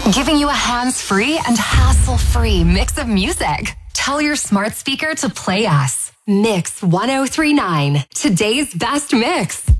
Giving you a hands-free and hassle-free mix of music. Tell your smart speaker to play us. Mix 1039, today's best mix.